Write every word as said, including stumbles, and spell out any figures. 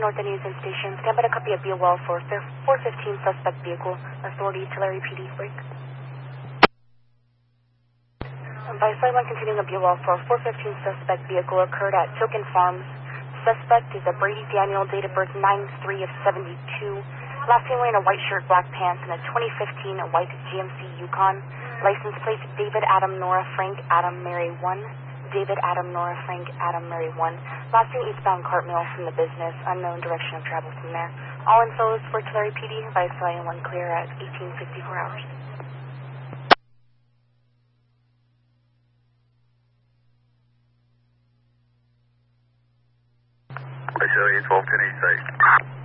North Indian Station. Stand by to copy a B O L for four fifteen suspect vehicle. Authority Tulare P D break. By Side one continuing a B O L for four fifteen suspect vehicle occurred at Token Farms. Suspect is a Brady Daniel, date of birth nine three of seventy-two. Last seen wearing a white shirt, black pants, and a twenty fifteen white G M C Yukon. License plate David Adam Nora Frank Adam Mary one. David Adam Nora Frank Adam Mary one. Last seen eastbound Cartmill from the business. Unknown direction of travel from there. All info is for Tulare P D. By Side one clear at eighteen fifty-four hours. By Side twelve ten eight site.